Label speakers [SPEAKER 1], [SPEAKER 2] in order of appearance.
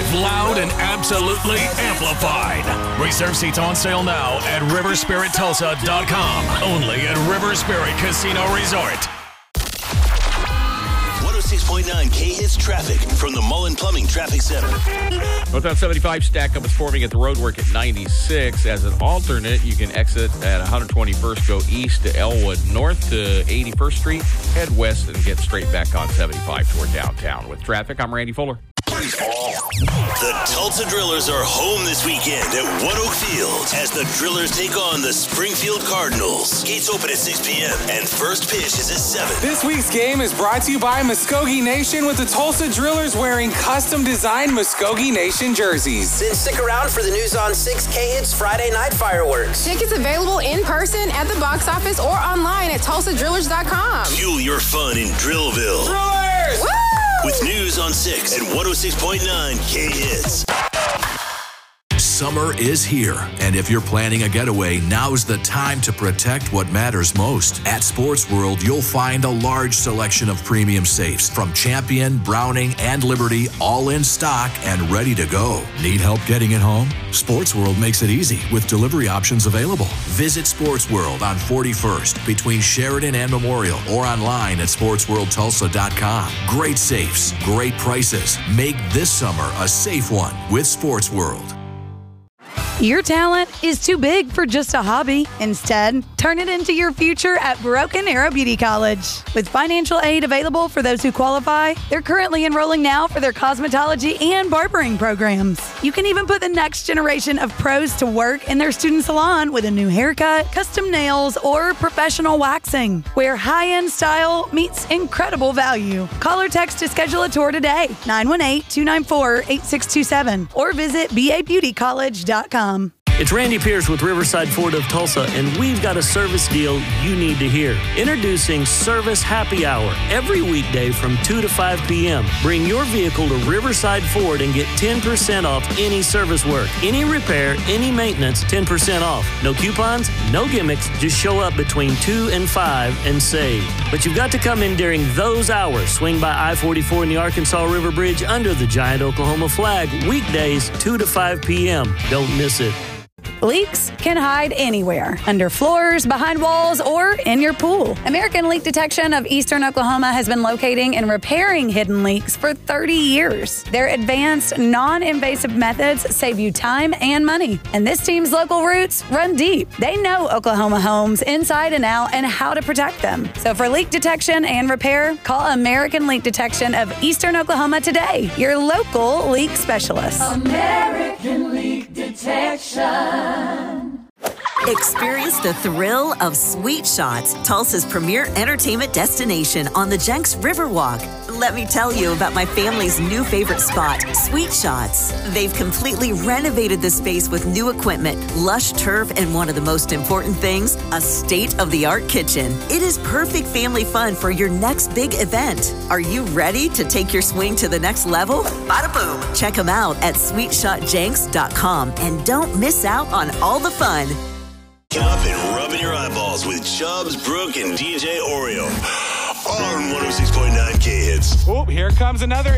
[SPEAKER 1] loud and absolutely amplified. Reserve seats on sale now at RiverSpiritTulsa.com. Only at River Spirit Casino Resort.
[SPEAKER 2] 106.9 K-Hits traffic from the Mullen Plumbing Traffic Center.
[SPEAKER 3] Northbound 75 stack up is forming at the roadwork at 96. As an alternate, you can exit at 121st, go east to Elwood, north to 81st Street, head west and get straight back on 75 toward downtown. With traffic, I'm Randy Fuller.
[SPEAKER 2] The Tulsa Drillers are home this weekend at One Oak Field as the Drillers take on the Springfield Cardinals. Gates open at 6 p.m. and first pitch is at 7.
[SPEAKER 4] This week's game is brought to you by Muskogee Nation, with the Tulsa Drillers wearing custom-designed Muskogee Nation jerseys.
[SPEAKER 5] Then stick around for the News on 6 K-Hits Friday night fireworks.
[SPEAKER 6] Tickets available in person at the box office or online at TulsaDrillers.com.
[SPEAKER 2] Fuel your fun in Drillville.
[SPEAKER 4] Drillers!
[SPEAKER 6] Woo!
[SPEAKER 2] With News on 6 and 106.9 K-Hits.
[SPEAKER 7] Summer is here, and if you're planning a getaway, now's the time to protect what matters most. At Sports World, you'll find a large selection of premium safes from Champion, Browning, and Liberty, all in stock and ready to go. Need help getting it home? Sports World makes it easy with delivery options available. Visit Sports World on 41st between Sheridan and Memorial, or online at sportsworldtulsa.com. Great safes, great prices. Make this summer a safe one with Sports World.
[SPEAKER 8] Your talent is too big for just a hobby. Instead, turn it into your future at Broken Arrow Beauty College. With financial aid available for those who qualify, they're currently enrolling now for their cosmetology and barbering programs. You can even put the next generation of pros to work in their student salon with a new haircut, custom nails, or professional waxing, where high-end style meets incredible value. Call or text to schedule a tour today, 918-294-8627, or visit babeautycollege.com.
[SPEAKER 9] It's Randy Pierce with Riverside Ford of Tulsa, and we've got a service deal you need to hear. Introducing Service Happy Hour every weekday from 2 to 5 p.m. Bring your vehicle to Riverside Ford and get 10% off any service work. Any repair, any maintenance, 10% off. No coupons, no gimmicks. Just show up between 2 and 5 and save. But you've got to come in during those hours. Swing by I-44 in the Arkansas River Bridge under the giant Oklahoma flag. Weekdays, 2 to 5 p.m. Don't miss it.
[SPEAKER 8] Leaks can hide anywhere, under floors, behind walls, or in your pool. American Leak Detection of Eastern Oklahoma has been locating and repairing hidden leaks for 30 years. Their advanced, non-invasive methods save you time and money. And this team's local roots run deep. They know Oklahoma homes inside and out and how to protect them. So for leak detection and repair, call American Leak Detection of Eastern Oklahoma today, your local leak specialist.
[SPEAKER 10] American Leak Detection.
[SPEAKER 11] Experience the thrill of Sweet Shots, Tulsa's premier entertainment destination on the Jenks Riverwalk. Let me tell you about my family's new favorite spot, Sweet Shots. They've completely renovated the space with new equipment, lush turf, and one of the most important things, a state-of-the-art kitchen. It is perfect family fun for your next big event. Are you ready to take your swing to the next level? Bada boom! Check them out at sweetshotjenks.com and don't miss out on all the fun.
[SPEAKER 2] Get up and rubbing your eyeballs with Chubbs, Brooke, and DJ Oreo on 106.9 K-Hits.
[SPEAKER 4] Oh, here comes another